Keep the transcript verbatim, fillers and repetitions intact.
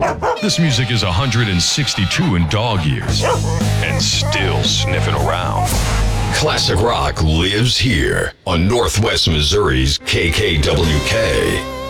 This music is one hundred sixty-two in dog years and still sniffing around. Classic rock lives here on Northwest Missouri's K K W K.